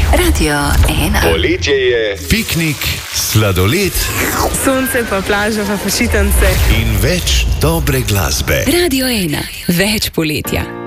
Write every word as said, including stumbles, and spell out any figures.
Radio ena. Poletje je, piknik, sladoled, sonce pa plaža pa počitnice in več dobre glasbe. Radio ena. Več poletja.